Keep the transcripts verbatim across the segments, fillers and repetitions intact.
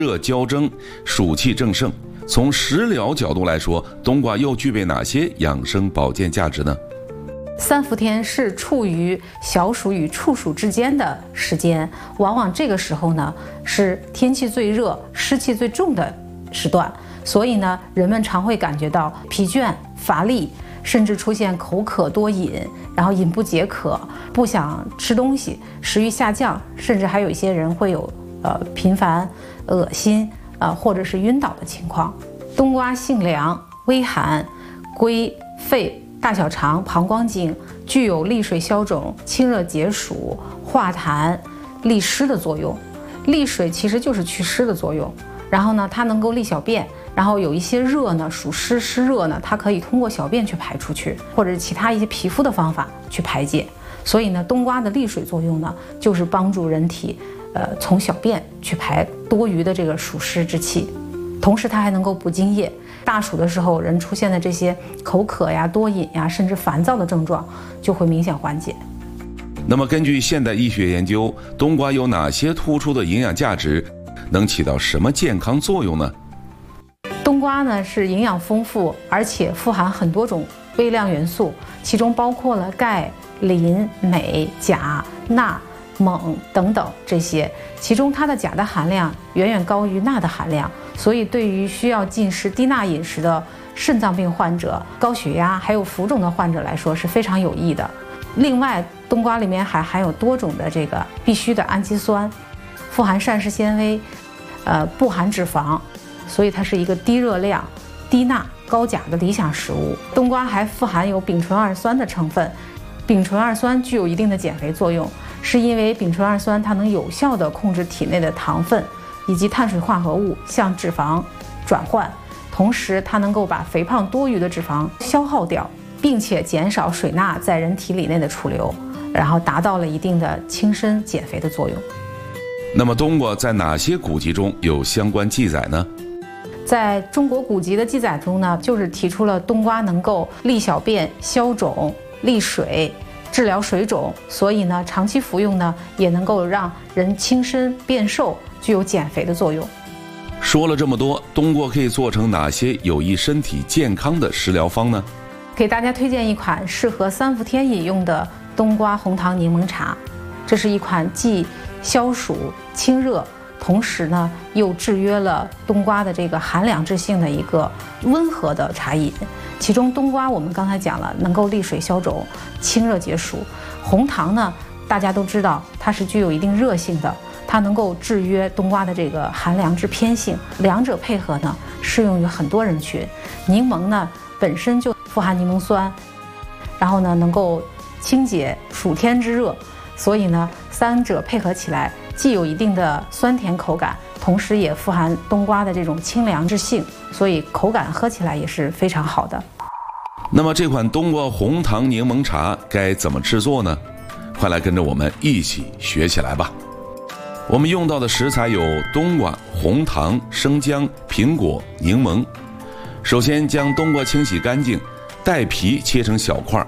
热交蒸，暑气正盛。从食疗角度来说，冬瓜又具备哪些养生保健价值呢？ 三伏天是处于小暑与处暑之间的时间，往往这个时候呢是天气最热、湿气最重的时段，所以呢，人们常会感觉到疲倦、乏力，甚至出现口渴多饮，然后饮不解渴，不想吃东西，食欲下降，甚至还有一些人会有呃频繁恶心啊、呃、或者是晕倒的情况。冬瓜性凉、微寒，归肺、大小肠、膀胱经，具有利水消肿、清热解暑、化痰、利湿的作用。利水其实就是祛湿的作用，然后呢，它能够利小便，然后有一些热呢，属湿湿热呢，它可以通过小便去排出去，或者是其他一些皮肤的方法去排解。所以呢，冬瓜的利水作用呢，就是帮助人体，呃，从小便去排多余的这个属湿之气，同时它还能够补津液。大暑的时候，人出现的这些口渴呀、多饮呀，甚至烦躁的症状就会明显缓解。 那么，根据现代医学研究，冬瓜有哪些突出的营养价值，能起到什么健康作用呢？ 冬瓜呢是营养丰富，而且富含很多种微量元素，其中包括了钙、磷、镁、钾、钠、锰等等这些，其中它的钾的含量远远高于钠的含量，所以对于需要进食低钠饮食的肾脏病患者、高血压还有浮肿的患者来说是非常有益的。另外，冬瓜里面还含有多种的这个必需的氨基酸，富含膳食纤维，呃，不含脂肪，所以它是一个低热量、低钠、高钾的理想食物。冬瓜还富含有丙醇二酸的成分，丙醇二酸具有一定的减肥作用，是因为丙醇二酸它能有效地控制体内的糖分以及碳水化合物向脂肪转换，同时它能够把肥胖多余的脂肪消耗掉，并且减少水钠在人体里内的储留，然后达到了一定的轻身减肥的作用。 那么冬瓜在哪些古籍中有相关记载呢？ 在中国古籍的记载中呢，就是提出了冬瓜能够利小便、消肿、利水、治疗水肿，所以呢，长期服用呢，也能够让人轻身变瘦，具有减肥的作用。 说了这么多，冬瓜可以做成哪些有益身体健康的食疗方呢？ 给大家推荐一款适合三伏天饮用的冬瓜红糖柠檬茶，这是一款既消暑清热，同时呢又制约了冬瓜的这个寒凉之性的一个温和的茶饮。其中冬瓜我们刚才讲了，能够利水消肿、清热解暑。红糖呢，大家都知道它是具有一定热性的，它能够制约冬瓜的这个寒凉之偏性，两者配合呢，适用于很多人群。柠檬呢本身就富含柠檬酸，然后呢能够清解暑天之热，所以呢三者配合起来，既有一定的酸甜口感，同时也富含冬瓜的这种清凉之性，所以口感喝起来也是非常好的。 那么这款冬瓜红糖柠檬茶该怎么制作呢？快来跟着我们一起学起来吧。我们用到的食材有冬瓜、红糖、生姜、苹果、柠檬。首先将冬瓜清洗干净，带皮切成小块，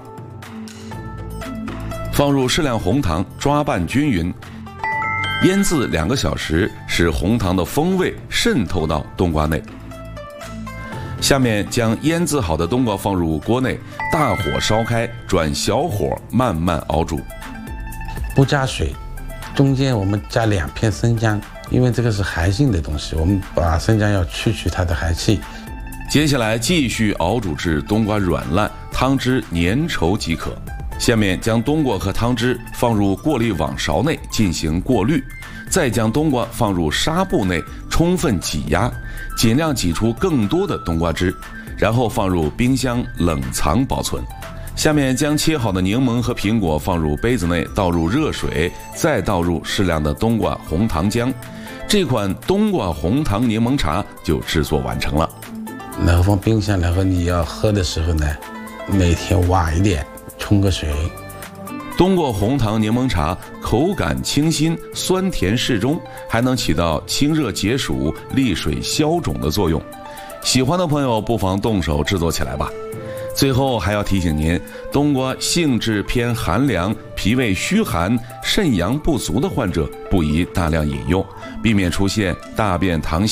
放入适量红糖，抓拌均匀，腌制两个小时，使红糖的风味渗透到冬瓜内。下面将腌制好的冬瓜放入锅内，大火烧开，转小火慢慢熬煮。 不加水，中间我们加两片生姜，因为这个是寒性的东西，我们把生姜要去去它的寒气。 接下来继续熬煮至冬瓜软烂，汤汁粘稠即可。下面将冬瓜和汤汁放入过滤网勺内进行过滤，再将冬瓜放入纱布内充分挤压，尽量挤出更多的冬瓜汁，然后放入冰箱冷藏保存。下面将切好的柠檬和苹果放入杯子内，倒入热水，再倒入适量的冬瓜红糖浆，这款冬瓜红糖柠檬茶就制作完成了。 然后放冰箱，然后你要喝的时候呢，每天晚一点冲个水。 冬瓜红糖柠檬茶口感清新，酸甜适中，还能起到清热解暑、利水消肿的作用。喜欢的朋友不妨动手制作起来吧。最后还要提醒您，冬瓜性质偏寒凉，脾胃虚寒、肾阳不足的患者不宜大量饮用，避免出现大便溏